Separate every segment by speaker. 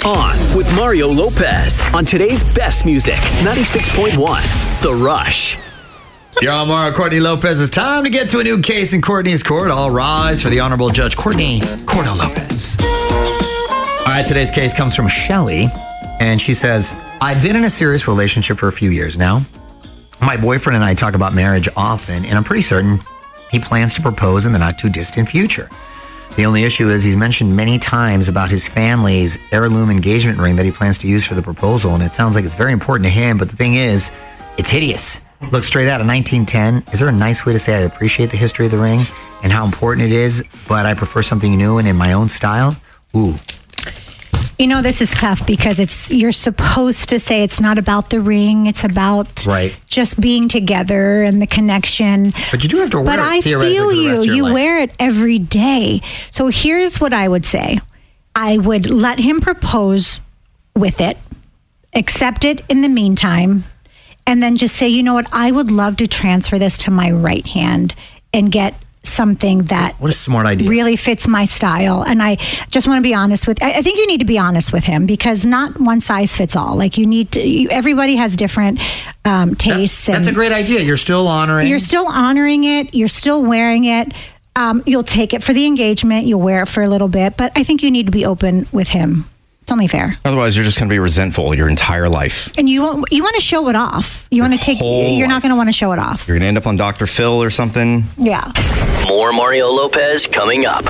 Speaker 1: On with Mario Lopez on today's best music, 96.1, The Rush.
Speaker 2: You're on Mario Courtney Lopez. It's time to get to a new case in Courtney's court. All rise for the Honorable Judge Courtney Cordo Lopez. All right, today's case comes from Shelly, and she says, I've been in a serious relationship for a few years now. My boyfriend and I talk about marriage often, and I'm pretty certain he plans to propose in the not too distant future. The only issue is he's mentioned many times about his family's heirloom engagement ring that he plans to use for the proposal, and it sounds like it's very important to him, but the thing is, it's hideous. Looks straight out of 1910. Is there a nice way to say I appreciate the history of the ring and how important it is, but I prefer something new and in my own style? Ooh.
Speaker 3: You know, this is tough because you're supposed to say it's not about the ring. It's about just being together and the connection.
Speaker 2: But you do have to wear it.
Speaker 3: But I feel you wear it every day. So here's what I would say. I would let him propose with it, accept it in the meantime, and then just say, you know what, I would love to transfer this to my right hand and get something that
Speaker 2: what a smart idea
Speaker 3: really fits my style. And I just want to be honest I think you need to be honest with him, because not one size fits all. Like everybody has different tastes.
Speaker 2: That's a great idea. You're still honoring
Speaker 3: it. You're still wearing it. You'll take it for the engagement. You'll wear it for a little bit, but I think you need to be open with him. It's only fair.
Speaker 4: Otherwise, you're just going to be resentful your entire life.
Speaker 3: And you want to show it off. You're not going to want to show it off.
Speaker 4: You're going to end up on Dr. Phil or something.
Speaker 3: Yeah.
Speaker 1: More Mario Lopez coming up.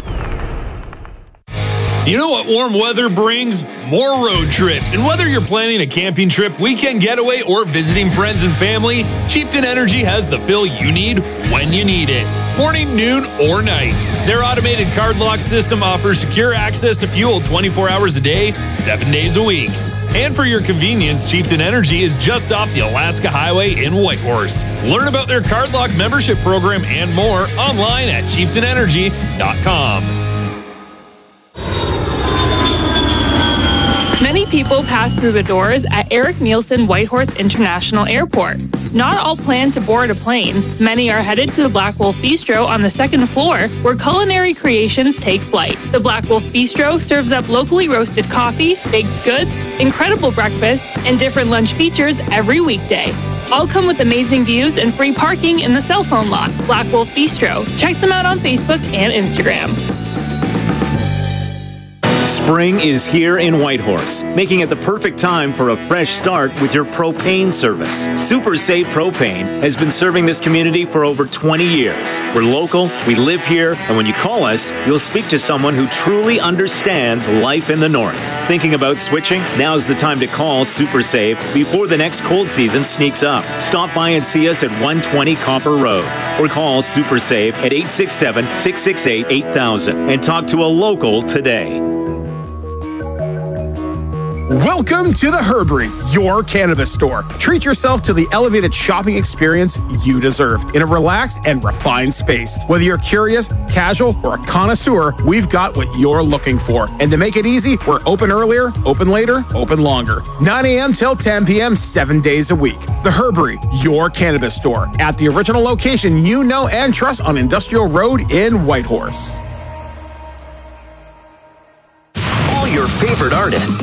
Speaker 5: You know what warm weather brings? More road trips. And whether you're planning a camping trip, weekend getaway, or visiting friends and family, Chieftain Energy has the fill you need when you need it. Morning, noon, or night. Their automated card lock system offers secure access to fuel 24 hours a day, 7 days a week. And for your convenience, Chieftain Energy is just off the Alaska Highway in Whitehorse. Learn about their card lock membership program and more online at chieftainenergy.com.
Speaker 6: Many people pass through the doors at Eric Nielsen Whitehorse International Airport. Not all plan to board a plane. Many are headed to the Black Wolf Bistro on the second floor, where culinary creations take flight. The Black Wolf Bistro serves up locally roasted coffee, baked goods, incredible breakfast, and different lunch features every weekday. All come with amazing views and free parking in the cell phone lot. Black Wolf Bistro. Check them out on Facebook and Instagram.
Speaker 7: Spring is here in Whitehorse, making it the perfect time for a fresh start with your propane service. Super Save Propane has been serving this community for over 20 years. We're local, we live here, and when you call us, you'll speak to someone who truly understands life in the north. Thinking about switching? Now's the time to call Super Save before the next cold season sneaks up. Stop by and see us at 120 Copper Road, or call Super Save at 867-668-8000 and talk to a local today.
Speaker 8: Welcome to the Herbery, your cannabis store. Treat yourself to the elevated shopping experience you deserve in a relaxed and refined space. Whether you're curious, casual, or a connoisseur, we've got what you're looking for. And to make it easy, we're open earlier, open later, open longer. 9 a.m. till 10 p.m., 7 days a week. The Herbery, your cannabis store. At the original location you know and trust on Industrial Road in Whitehorse.
Speaker 1: All your favorite artists.